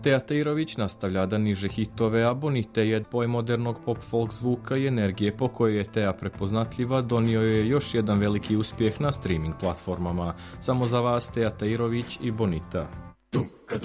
Teja Tairović nastavlja da niže hitove, a Bonite je poj modernog pop-folk zvuka i energije po kojoj je Teja prepoznatljiva donio je još jedan veliki uspjeh na streaming platformama. Samo za vas Teja Tairović i Bonita.